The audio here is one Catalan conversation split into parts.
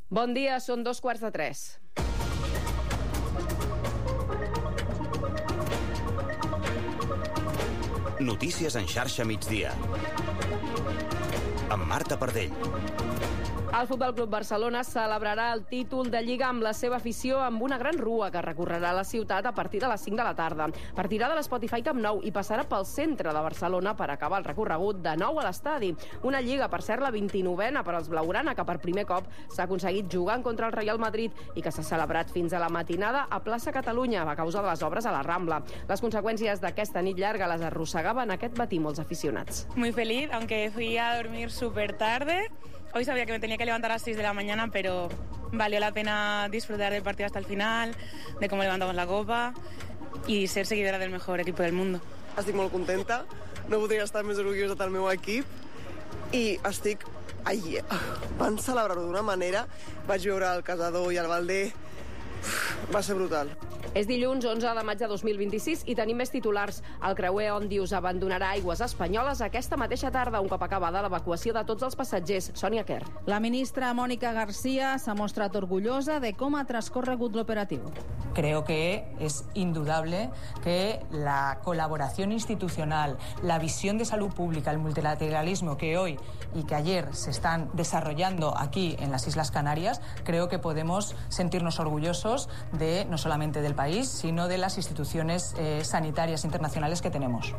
Bon dia, són 2:45. Notícies en xarxa migdia. Amb Marta Pardell. El Futbol Club Barcelona celebrarà el títol de Lliga amb la seva afició amb una gran rua que recorrerà la ciutat a partir de les 5 de la tarda. Partirà de l'Spotify Camp Nou i passarà pel centre de Barcelona per acabar el recorregut de nou a l'estadi. Una Lliga, per cert, la 29a per als blaugrana, que per primer cop s'ha aconseguit jugant contra el Real Madrid i que s'ha celebrat fins a la matinada a Plaça Catalunya a causa de les obres a la Rambla. Les conseqüències d'aquesta nit llarga les arrossegaven aquest matí molts aficionats. Muy feliz, aunque fui a dormir súper tarde. Hoy sabía que me tenía que levantar a las 6 de la mañana, pero valió la pena disfrutar del partido hasta el final, de cómo levantamos la copa y ser seguidora del mejor equipo del mundo. Estic molt contenta, no podria estar més orgullosa del meu equip i estic... van celebrar-ho d'una manera, vaig veure el Casador i el Valdé, va ser brutal. És dilluns 11 de maig de 2026 i tenim més titulars. El creuer Òndius abandonarà aigües espanyoles aquesta mateixa tarda, un cop acabada l'evacuació de tots els passatgers. Sònia Quer. La ministra Mónica García s'ha mostrat orgullosa de com ha transcorregut l'operatiu. Creo que es indudable que la colaboración institucional, la visión de salud pública, el multilateralismo que hoy y que ayer se están desarrollando aquí en las Islas Canarias, creo que podemos sentirnos orgullosos de no solamente del país, sino de las instituciones sanitarias internacionales que tenemos.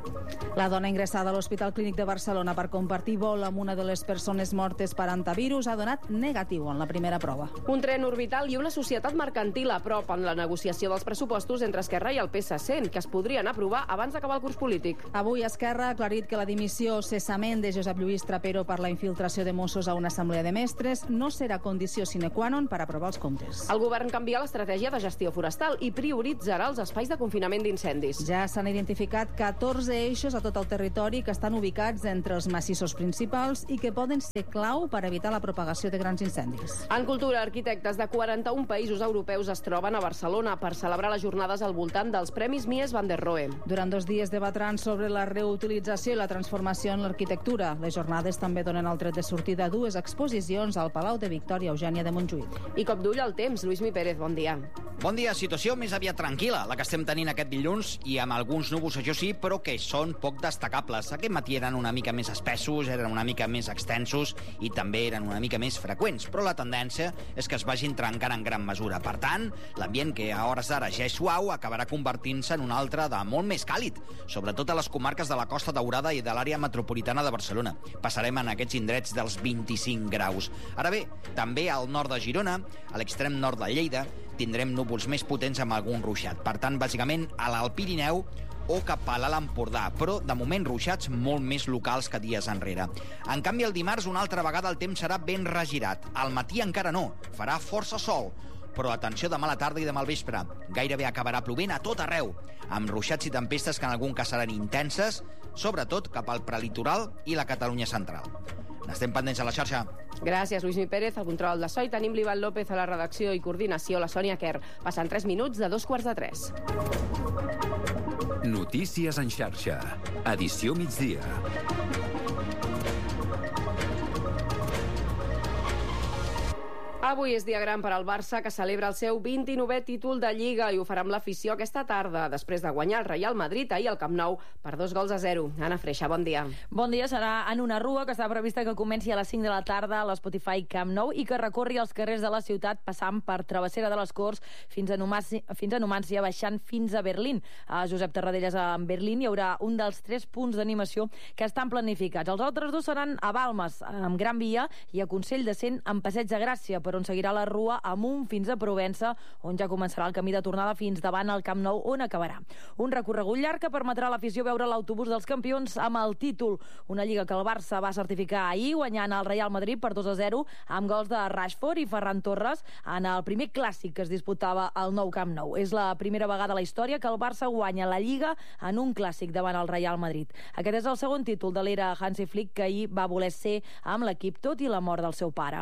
La dona ingressada a l'Hospital Clínic de Barcelona per compartir vol amb una de les persones mortes per antivirus ha donat negatiu en la primera prova. Un tren orbital i una societat mercantil a prop en la negociació dels pressupostos entre Esquerra i el PSC, que es podrien aprovar abans d'acabar el curs polític. Avui Esquerra ha aclarit que la dimissió o cessament de Josep Lluís Trapero per la infiltració de Mossos a una assemblea de mestres no serà condició sine qua non per aprovar els comptes. El govern canvia l'estratègia de gestió forestal i prioritzarà els espais de confinament d'incendis. Ja s'han identificat 14 eixos a tot el territori que estan ubicats entre els massissos principals i que poden ser clau per evitar la propagació de grans incendis. En cultura, arquitectes de 41 països europeus es troben a Barcelona per celebrar les jornades al voltant dels Premis Mies van der Rohe. Durant 2 dies debatran sobre la reutilització i la transformació en l'arquitectura. Les jornades també donen el tret de sortida a 2 exposicions al Palau de Victòria Eugènia de Montjuïc. I cop d'ull al temps, Lluís Pérez, bon dia. Bon dia, situació més aviat tranquil·la, la que estem tenint aquest dilluns, i amb alguns núvols, això sí, però que són poc destacables. Aquest matí eren una mica més espessos, eren una mica més extensos i també eren una mica més freqüents, però la tendència és que es vagin trencant en gran mesura. Per tant, l'ambient que a hores d'ara ja és suau acabarà convertint-se en un altre de molt més càlid, sobretot a les comarques de la Costa Daurada i de l'àrea metropolitana de Barcelona. Passarem en aquests indrets dels 25 graus. Ara bé, també al nord de Girona, a l'extrem nord de Lleida, tindrem núvols més potents amb algun ruixat. Per tant, bàsicament, a l'Alt Pirineu o cap a l'Alt Empordà, però de moment ruixats molt més locals que dies enrere. En canvi, el dimarts una altra vegada el temps serà ben regirat. Al matí encara no, farà força sol, però atenció demà a la tarda i demà al vespre. Gairebé acabarà plovent a tot arreu, amb ruixats i tempestes que en algun cas seran intenses, sobretot cap al prelitoral i la Catalunya central. N'estem pendents a la xarxa. Gràcies, Lluís Pérez. Al control de so i tenim l'Ivan López a la redacció i coordinació, la Sònia Quer. Passen 3 minuts de 2:45. Notícies en xarxa. Edició migdia. Avui és dia gran per al Barça, que celebra el seu 29è títol de Lliga i ho farà amb l'afició aquesta tarda, després de guanyar el Real Madrid ahir al Camp Nou per 2-0. Anna Freixa, bon dia. Bon dia, serà en una rua que està prevista que comenci a les 5 de la tarda a l'Spotify Camp Nou i que recorri els carrers de la ciutat passant per Travessera de les Corts fins a Numància, baixant fins a Berlín. A Josep Tarradellas, a Berlín, hi haurà un dels 3 punts d'animació que estan planificats. Els altres 2 seran a Balmes, amb Gran Via, i a Consell de Cent, amb Passeig de Gràcia, per on seguirà la rua amunt fins a Provença, on ja començarà el camí de tornada fins davant el Camp Nou, on acabarà. Un recorregut llarg que permetrà a l'afició veure l'autobús dels campions amb el títol. Una lliga que el Barça va certificar ahir, guanyant el Real Madrid per 2-0, amb gols de Rashford i Ferran Torres en el primer clàssic que es disputava al nou Camp Nou. És la primera vegada a la història que el Barça guanya la Lliga en un clàssic davant el Real Madrid. Aquest és el segon títol de l'era Hansi Flick, que ahir va voler ser amb l'equip tot i la mort del seu pare.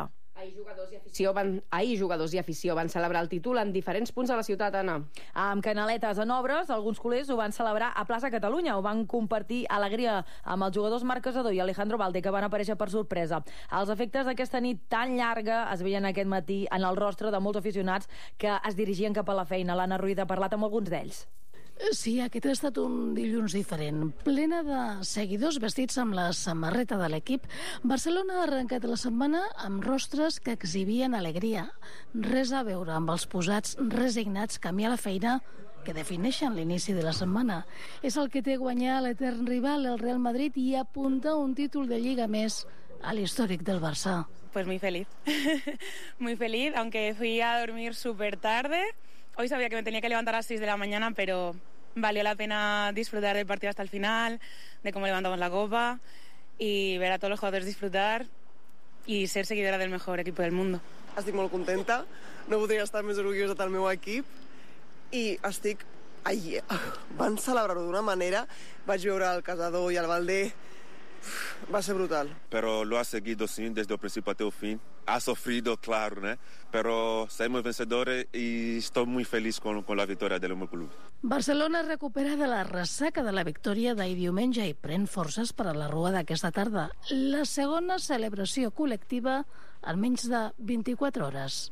Ahir jugadors i afició van celebrar el títol en diferents punts de la ciutat, Anna. Amb canaletes en obres, alguns culers ho van celebrar a Plaça Catalunya, ho van compartir alegria amb els jugadors Marc Casador i Alejandro Valde, que van aparèixer per sorpresa. Els efectes d'aquesta nit tan llarga es veien aquest matí en el rostre de molts aficionats que es dirigien cap a la feina. L'Anna Ruiz ha parlat amb alguns d'ells. Sí, aquest ha estat un dilluns diferent, plena de seguidors vestits amb la samarreta de l'equip. Barcelona ha arrencat la setmana amb rostres que exhibien alegria. Res a veure amb els posats resignats camí a la feina que defineixen l'inici de la setmana. És el que té guanyar l'etern rival, el Real Madrid, i apunta un títol de Lliga més a l'històric del Barça. Pues muy feliz. Muy feliz, aunque fui a dormir súper tarde. Hoy sabía que me tenía que levantar a las 6 de la mañana, pero valió la pena disfrutar del partido hasta el final, de cómo levantamos la copa y ver a todos los jugadores disfrutar y ser seguidora del mejor equipo del mundo. Estic molt contenta, no podria estar més orgullosa del meu equip i estic... Ahir van celebrar-ho d'una manera, vaig veure el Casador i el Valde, va ser brutal. Pero lo ha seguido sí, desde el principio hasta el fin. Ha sufrido, claro, ¿no? Pero salimos vencedores y estoy muy feliz con la victoria del meu club. Barcelona recupera de la ressaca de la victòria d'ahir diumenge i pren forces per a la rua d'aquesta tarda. La segona celebració col·lectiva en menys de 24 hores.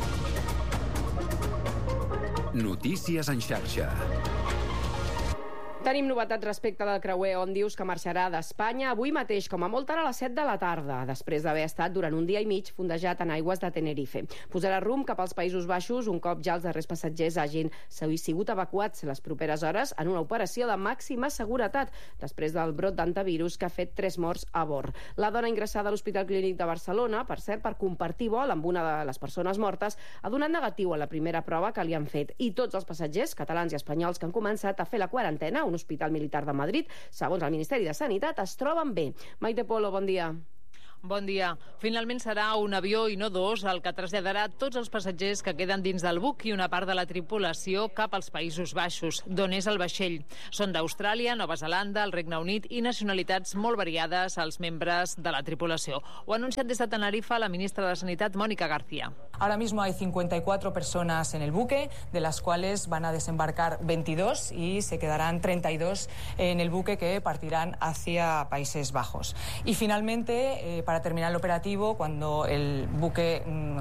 Notícies en xarxa. Tenim novetats respecte del creuer Òndius que marxarà d'Espanya avui mateix, com a molt tard a les 7 de la tarda, després d'haver estat durant un dia i mig fondejat en aigües de Tenerife. Posarà rumb cap als Països Baixos un cop ja els darrers passatgers hagin sigut evacuats les properes hores en una operació de màxima seguretat, després del brot d'antivirus que ha fet 3 morts a bord. La dona ingressada a l'Hospital Clínic de Barcelona, per cert, per compartir vol amb una de les persones mortes, ha donat negatiu a la primera prova que li han fet, i tots els passatgers catalans i espanyols que han començat a fer la quarantena a un hospital militar de Madrid, segons el Ministeri de Sanitat, es troben bé. Maite Polo, bon dia. Bon dia. Finalment serà un avió i no dos el que traslladarà tots els passatgers que queden dins del buc i una part de la tripulació cap als Països Baixos, d'on és el vaixell. Són d'Austràlia, Nova Zelanda, el Regne Unit i nacionalitats molt variades als membres de la tripulació. Ho ha anunciat des de Tenerife la ministra de Sanitat, Mónica García. Ahora mismo hay 54 personas en el buque, de las cuales van a desembarcar 22 y se quedarán 32 en el buque que partirán hacia Países Bajos. Y finalmente, para terminar el operativo, cuando el buque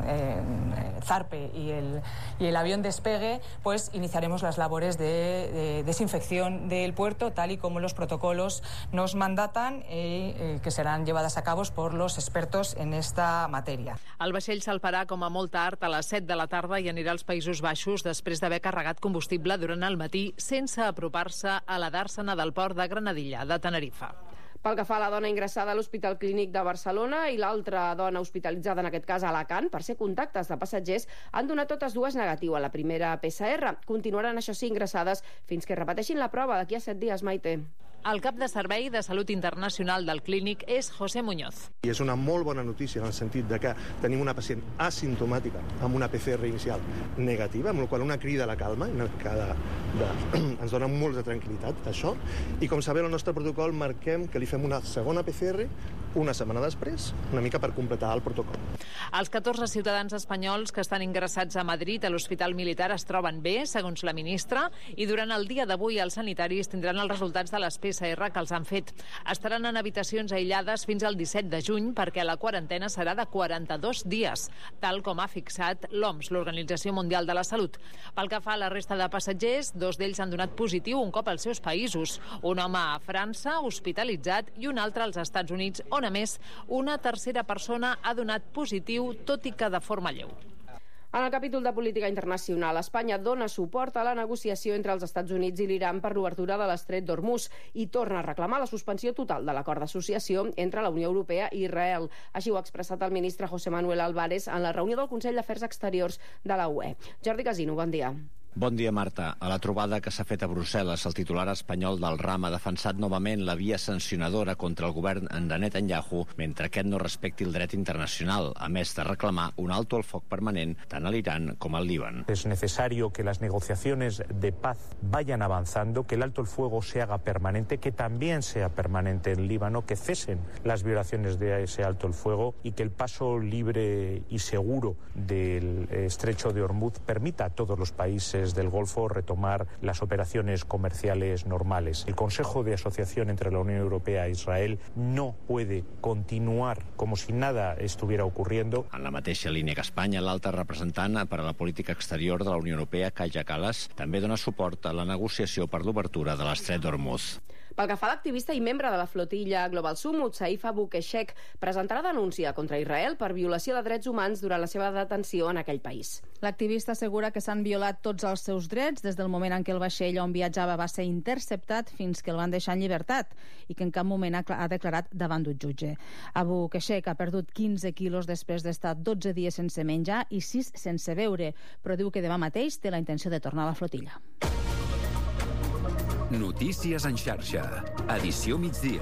zarpe y el avión despegue, pues iniciaremos las labores de desinfección del puerto, tal y como los protocolos nos mandatan, que serán llevadas a cabo por los expertos en esta materia. El vaixell salparà com a molt tard a les 7 de la tarda i anirà als Països Baixos després d'haver carregat combustible durant el matí sense apropar-se a la dàrsena del port de Granadilla, de Tenerife. Pel que fa a la dona ingressada a l'Hospital Clínic de Barcelona i l'altra dona hospitalitzada, en aquest cas a Alacant, per ser contactes de passatgers, han donat totes dues negatiu a la primera PCR. Continuaran, això sí, ingressades fins que repeteixin la prova d'aquí a 7 dies, Maite. El cap de Servei de Salut Internacional del Clínic és José Muñoz. I és una molt bona notícia en el sentit de que tenim una pacient asimptomàtica amb una PCR inicial negativa, amb la qual una crida a la calma, ens dona molt de tranquil·litat, això. I com sabeu, el nostre protocol marquem que li fem una segona PCR una setmana després, una mica per completar el protocol. Els 14 ciutadans espanyols que estan ingressats a Madrid a l'Hospital Militar es troben bé, segons la ministra, i durant el dia d'avui els sanitaris tindran els resultats de les PCR que els han fet. Estaran en habitacions aïllades fins al 17 de juny perquè la quarantena serà de 42 dies, tal com ha fixat l'OMS, l'Organització Mundial de la Salut. Pel que fa a la resta de passatgers, 2 d'ells han donat positiu un cop als seus països. Un home a França, hospitalitzat, i un altre als Estats Units, on a més una tercera persona ha donat positiu, tot i que de forma lleu. En el capítol de política internacional, Espanya dona suport a la negociació entre els Estats Units i l'Iran per l'obertura de l'Estret d'Hormuz i torna a reclamar la suspensió total de l'acord d'associació entre la Unió Europea i Israel. Així ho ha expressat el ministre José Manuel Álvarez en la reunió del Consell d'Afers Exteriors de la UE. Jordi Casino, bon dia. Bon dia, Marta. A la trobada que s'ha fet a Brussel·les, el titular espanyol del RAM ha defensat novament la via sancionadora contra el govern de Netanyahu mentre aquest no respecti el dret internacional, a més de reclamar un alto al foc permanent tant a l'Iran com al Líban. Es necesario que las negociaciones de paz vayan avanzando, que el alto el fuego se haga permanente, que también sea permanente en Líbano, que cesen las violaciones de ese alto el fuego y que el paso libre y seguro del estrecho de Hormuz permita a todos los países del Golfo retomar las operaciones comerciales normales. El Consejo de Asociación entre la Unión Europea e Israel no puede continuar como si nada estuviera ocurriendo. En la mateixa línia que Espanya, l'alta representant per a la política exterior de la Unió Europea, Kaja Kallas, també dona suport a la negociació per l'obertura de l'estret d'Hormuz. Pel que fa a l'activista i membre de la flotilla Global Summut, Saif Abu Keshek, presentarà denúncia contra Israel per violació de drets humans durant la seva detenció en aquell país. L'activista assegura que s'han violat tots els seus drets des del moment en què el vaixell on viatjava va ser interceptat fins que el van deixar en llibertat i que en cap moment ha declarat davant d'un jutge. Abu Keshek ha perdut 15 quilos després d'estar 12 dies sense menjar i 6 sense beure, però diu que demà mateix té la intenció de tornar a la flotilla. Notícies en xarxa. Edició migdia.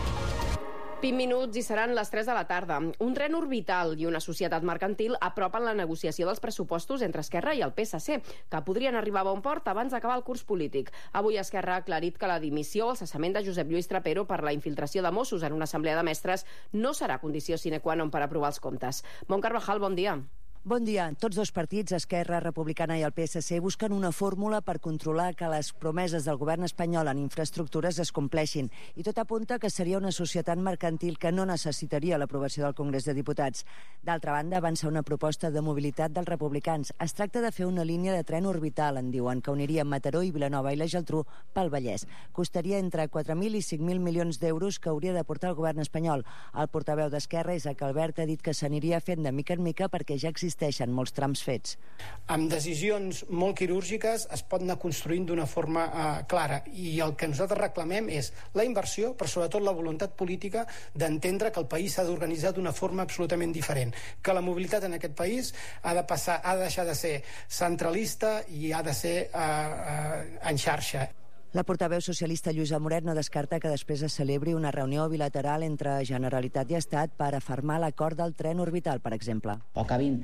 20 minuts i seran les 3 de la tarda. Un tren orbital i una societat mercantil apropen la negociació dels pressupostos entre Esquerra i el PSC, que podrien arribar a bon port abans d'acabar el curs polític. Avui Esquerra ha aclarit que la dimissió o el cessament de Josep Lluís Trapero per la infiltració de Mossos en una assemblea de mestres no serà condició sine qua non per aprovar els comptes. Bon Carvajal, bon dia. Bon dia. Tots dos partits, Esquerra Republicana i el PSC, busquen una fórmula per controlar que les promeses del govern espanyol en infraestructures es compleixin. I tot apunta que seria una societat mercantil que no necessitaria l'aprovació del Congrés de Diputats. D'altra banda, avança una proposta de mobilitat dels republicans. Es tracta de fer una línia de tren orbital, en diuen, que uniria Mataró i Vilanova i la Geltrú pel Vallès. Costaria entre 4.000 i 5.000 milions d'euros que hauria d'aportar el govern espanyol. El portaveu d'Esquerra, Isaac Albert, ha dit que s'aniria fent de mica en mica perquè ja existeixen molts trams fets. Amb decisions molt quirúrgiques es pot anar construint d'una forma clara i el que nosaltres reclamem és la inversió, però sobretot la voluntat política d'entendre que el país s'ha d'organitzar d'una forma absolutament diferent, que la mobilitat en aquest país ha de deixar de ser centralista i ha de ser en xarxa. La portaveu socialista Lluïsa Moret no descarta que després es celebri una reunió bilateral entre Generalitat i Estat per afermar l'acord del tren orbital, per exemple. O acabin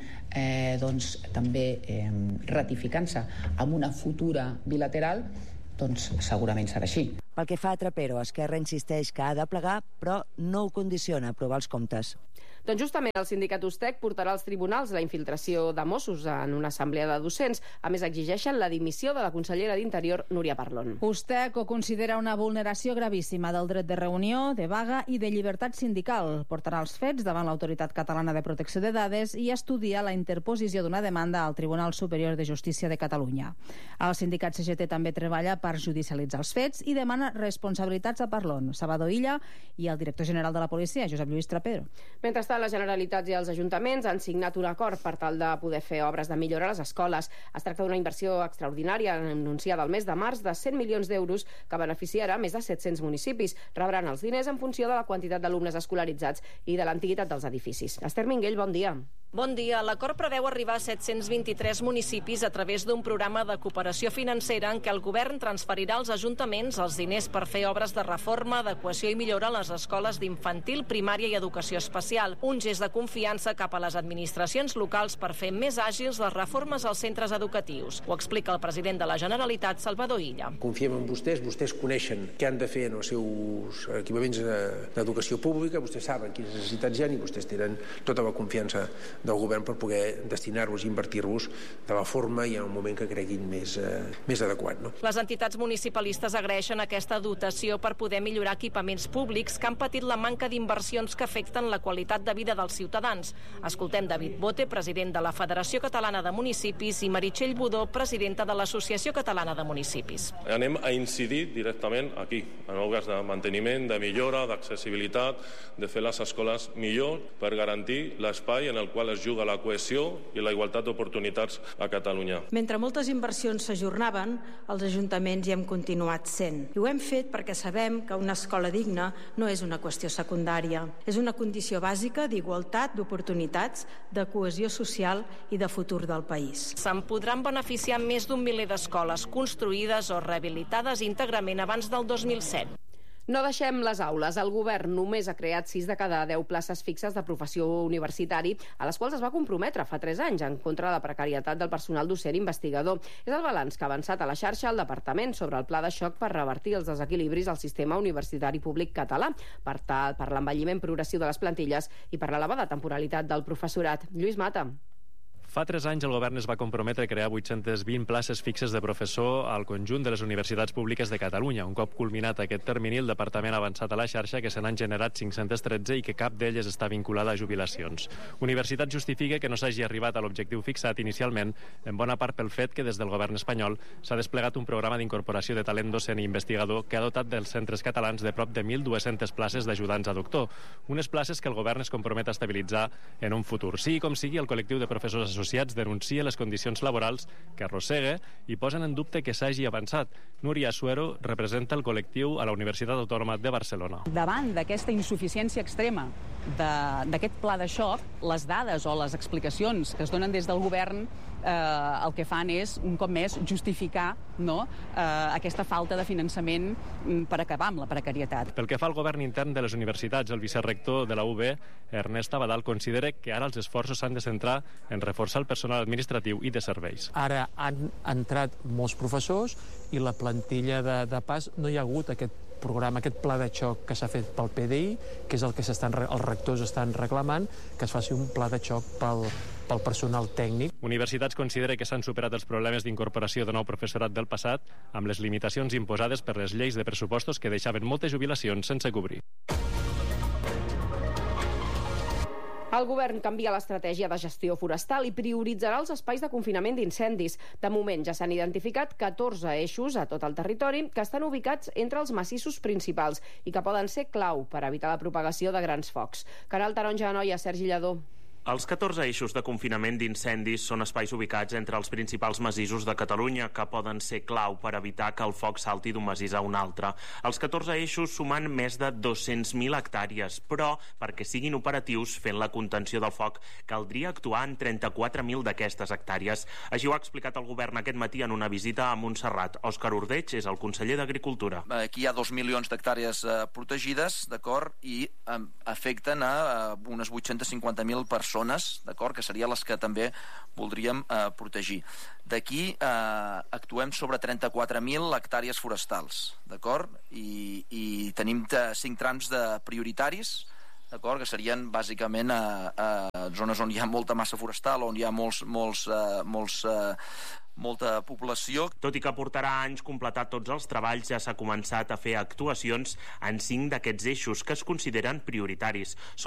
també ratificant-se amb una futura bilateral, doncs segurament serà així. Pel que fa a Trapero, Esquerra insisteix que ha de plegar, però no ho condiciona a aprovar els comptes. Doncs justament el sindicat Ustec portarà als tribunals la infiltració de Mossos en una assemblea de docents. A més, exigeixen la dimissió de la consellera d'Interior, Núria Parlon. Ustec ho considera una vulneració gravíssima del dret de reunió, de vaga i de llibertat sindical. Portarà els fets davant l'Autoritat Catalana de Protecció de Dades i estudia la interposició d'una demanda al Tribunal Superior de Justícia de Catalunya. El sindicat CGT també treballa per judicialitzar els fets i demana responsabilitats a Parlon, Salvador Illa i el director general de la policia, Josep Lluís Trapero. Mentrestant, les Generalitats i els ajuntaments han signat un acord per tal de poder fer obres de millora a les escoles. Es tracta d'una inversió extraordinària anunciada el mes de març de 100 milions d'euros que beneficiarà més de 700 municipis. Rebran els diners en funció de la quantitat d'alumnes escolaritzats i de l'antiguitat dels edificis. Esther Minguell, bon dia. Bon dia. L'acord preveu arribar a 723 municipis a través d'un programa de cooperació financera en què el govern transferirà als ajuntaments els diners per fer obres de reforma, adequació i millora a les escoles d'infantil, primària i educació especial. Un gest de confiança cap a les administracions locals per fer més àgils les reformes als centres educatius. Ho explica el president de la Generalitat, Salvador Illa. Confiem en vostès coneixen què han de fer en els seus equipaments d'educació pública, vostès saben quines necessitats hi ha i vostès tenen tota la confiança del govern per poder destinar-los i invertir-los de la forma i en el moment que creguin més adequat. No? Les entitats municipalistes agraeixen aquesta dotació per poder millorar equipaments públics que han patit la manca d'inversions que afecten la qualitat de vida dels ciutadans. Escoltem David Bote, president de la Federació Catalana de Municipis, i Meritxell Budó, presidenta de l'Associació Catalana de Municipis. Anem a incidir directament aquí, en obres de manteniment, de millora, d'accessibilitat, de fer les escoles millor per garantir l'espai en el qual qual es juga la cohesió i la igualtat d'oportunitats a Catalunya. Mentre moltes inversions s'ajornaven, els ajuntaments hi hem continuat sent. I ho hem fet perquè sabem que una escola digna no és una qüestió secundària. És una condició bàsica d'igualtat d'oportunitats, de cohesió social i de futur del país. Se'n podran beneficiar més d'un miler d'escoles construïdes o rehabilitades íntegrament abans del 2007. No deixem les aules. El govern només ha creat 6 de cada 10 places fixes de professió universitari, a les quals es va comprometre fa 3 anys en contra de la precarietat del personal docent investigador. És el balanç que ha avançat a la xarxa el departament sobre el pla de xoc per revertir els desequilibris al sistema universitari públic català, per l'envelliment progressiu de les plantilles i per l'elevada temporalitat del professorat. Lluís Mata. Fa 3 anys el govern es va comprometre a crear 820 places fixes de professor al conjunt de les universitats públiques de Catalunya. Un cop culminat aquest termini, el departament ha avançat a la xarxa que se n'han generat 513 i que cap d'elles està vinculada a jubilacions. Universitat justifica que no s'hagi arribat a l'objectiu fixat inicialment, en bona part pel fet que des del govern espanyol s'ha desplegat un programa d'incorporació de talent docent i investigador que ha dotat dels centres catalans de prop de 1.200 places d'ajudants a doctor. Unes places que el govern es compromet a estabilitzar en un futur. Sigui com sigui, el col·lectiu de professors associats denuncia les condicions laborals que arrossega i posen en dubte que s'hagi avançat. Núria Suero representa el col·lectiu a la Universitat Autònoma de Barcelona. Davant d'aquesta insuficiència extrema d'aquest pla de xoc, les dades o les explicacions que es donen des del govern el que fan és, un cop més, justificar aquesta falta de finançament per acabar amb la precarietat. Pel que fa al govern intern de les universitats, el vicerrector de la UB, Ernest Abadal, considera que ara els esforços s'han de centrar en reforçar el personal administratiu i de serveis. Ara han entrat molts professors i la plantilla de pas no hi ha hagut aquest programa, aquest pla de xoc que s'ha fet pel PDI, que és el que els rectors estan reclamant, que es faci un pla de xoc pel personal tècnic. Universitats considera que s'han superat els problemes d'incorporació de nou professorat del passat amb les limitacions imposades per les lleis de pressupostos que deixaven moltes jubilacions sense cobrir. El govern canvia l'estratègia de gestió forestal i prioritzarà els espais de confinament d'incendis. De moment ja s'han identificat 14 eixos a tot el territori que estan ubicats entre els massissos principals i que poden ser clau per evitar la propagació de grans focs. Canal Taronja Anoia, Sergi Lladó. Els 14 eixos de confinament d'incendis són espais ubicats entre els principals massissos de Catalunya que poden ser clau per evitar que el foc salti d'un massís a un altre. Els 14 eixos sumen més de 200.000 hectàrees, però perquè siguin operatius fent la contenció del foc caldria actuar en 34.000 d'aquestes hectàrees. Així ho ha explicat el govern aquest matí en una visita a Montserrat. Òscar Ordeig és el conseller d'Agricultura. Aquí hi ha 2 milions d'hectàrees protegides, d'acord, i afecten a unes 850.000 persones, d'acord, que serien les que també voldríem protegir. D'aquí actuem sobre 34.000 hectàrees forestals, d'acord, i tenim 5 trams de prioritaris, d'acord, que serien bàsicament a zones on hi ha molta massa forestal, on hi ha molta població. Tot i que portarà anys completar tots els treballs, ja s'ha començat a fer actuacions en 5 d'aquests eixos que es consideren prioritaris.